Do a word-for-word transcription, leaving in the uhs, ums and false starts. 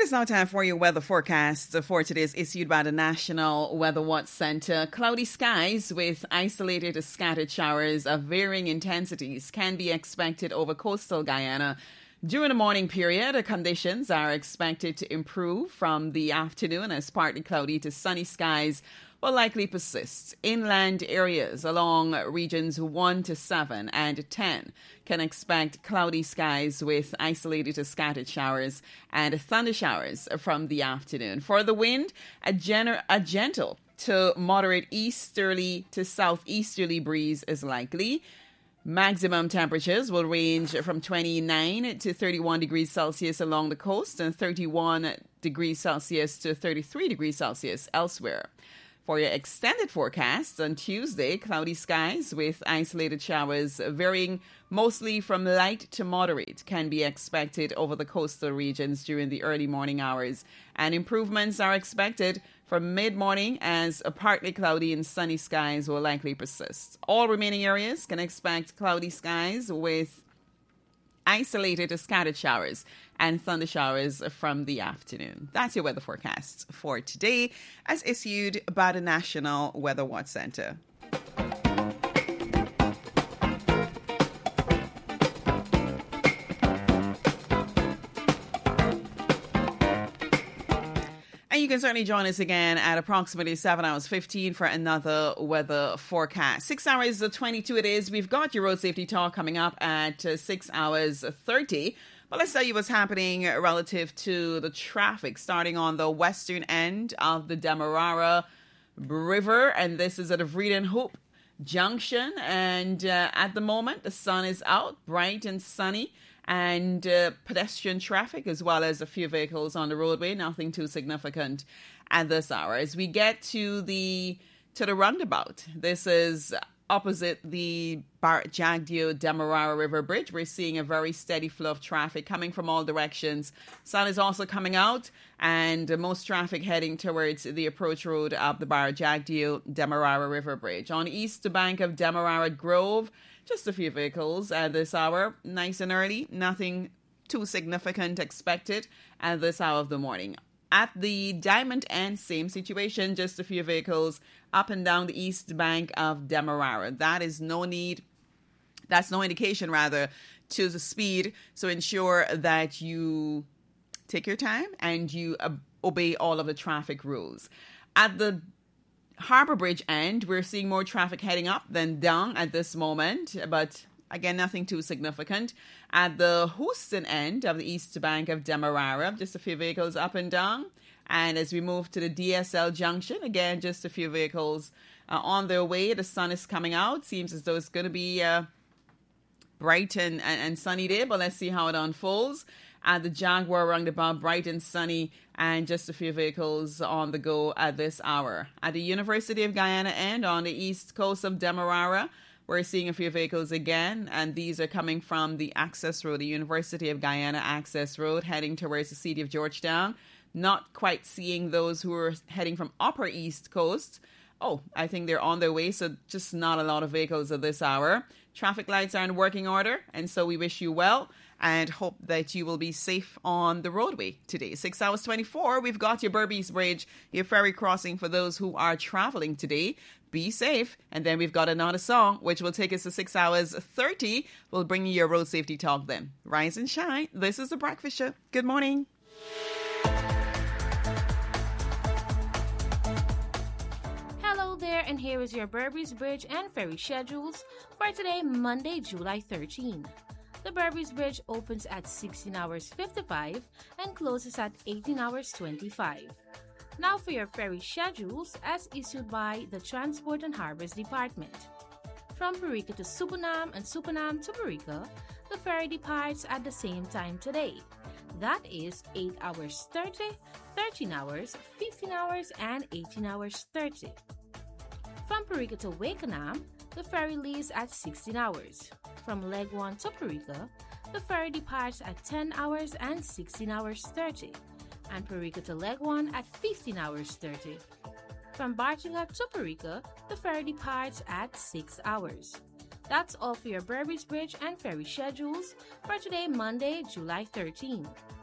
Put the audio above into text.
is now time for your weather forecast for today is issued by the National Weather Watch Center. Cloudy skies with isolated scattered showers of varying intensities can be expected over coastal Guyana. During the morning period, conditions are expected to improve from the afternoon as partly cloudy to sunny skies will likely persist. Inland areas along regions one to seven and ten can expect cloudy skies with isolated to scattered showers and thunder showers from the afternoon. For the wind, a, gener- a gentle to moderate easterly to southeasterly breeze is likely. Maximum temperatures will range from twenty-nine to thirty-one degrees Celsius along the coast and thirty-one degrees Celsius to thirty-three degrees Celsius elsewhere. For your extended forecast, on Tuesday, cloudy skies with isolated showers varying mostly from light to moderate can be expected over the coastal regions during the early morning hours, and improvements are expected from mid-morning as partly cloudy and sunny skies will likely persist. All remaining areas can expect cloudy skies with isolated to scattered showers and thunder showers from the afternoon. That's your weather forecast for today as issued by the National Weather Watch Center. And you can certainly join us again at approximately seven hours fifteen for another weather forecast. six hours twenty-two it is. We've got your road safety talk coming up at six hours thirty. But let's tell you what's happening relative to the traffic starting on the western end of the Demerara River. And this is at Vreeden Hoop Junction. And uh, at the moment, the sun is out, bright and sunny. And uh, pedestrian traffic as well as a few vehicles on the roadway. Nothing too significant at this hour. As we get to the to the roundabout, this is opposite the Barrett Jagdeo Demerara River Bridge. We're seeing a very steady flow of traffic coming from all directions. Sun is also coming out, and uh, most traffic heading towards the approach road of the Barrett Jagdeo Demerara River Bridge. On east bank of Demerara Grove, just a few vehicles at this hour, nice and early. Nothing too significant expected at this hour of the morning. At the Diamond End, same situation, just a few vehicles up and down the east bank of Demerara. That is no need, that's no indication rather to the speed. So ensure that you take your time and you uh, obey all of the traffic rules. At the Harbour Bridge end, we're seeing more traffic heading up than down at this moment, but again, nothing too significant. At the Houston end of the east bank of Demerara, just a few vehicles up and down. And as we move to the D S L junction, again, just a few vehicles uh, on their way. The sun is coming out. Seems as though it's going to be a bright and, and, and sunny day, but let's see how it unfolds. At the Jaguar roundabout, bright and sunny, and just a few vehicles on the go at this hour. At the University of Guyana end on the east coast of Demerara, we're seeing a few vehicles again, and these are coming from the access road, the University of Guyana access road, heading towards the city of Georgetown. Not quite seeing those who are heading from upper east coast. Oh, I think they're on their way, so just not a lot of vehicles at this hour. Traffic lights are in working order, and so we wish you well and hope that you will be safe on the roadway today. six hours twenty-four, we've got your Berbice Bridge, your ferry crossing for those who are traveling today. Be safe. And then we've got another song, which will take us to six hours thirty. We'll bring you your road safety talk then. Rise and shine. This is The Breakfast Show. Good morning. There, and here is your Berbice Bridge and ferry schedules for today, Monday, July thirteenth. The Berbice Bridge opens at sixteen hours fifty-five and closes at eighteen hours twenty-five. Now for your ferry schedules as issued by the Transport and Harbors Department. From Parika to Supunam and Supunam to Parika, the ferry departs at the same time today. That is eight hours thirty, thirteen hours, fifteen hours, and eighteen hours thirty. From Parika to Wakenham, the ferry leaves at sixteen hours. From Leg one to Parika, the ferry departs at ten hours and sixteen hours thirty. And Parika to Leg one at fifteen hours thirty. From Bartingham to Parika, the ferry departs at six hours. That's all for your Berbice Bridge and ferry schedules for today, Monday, July thirteenth.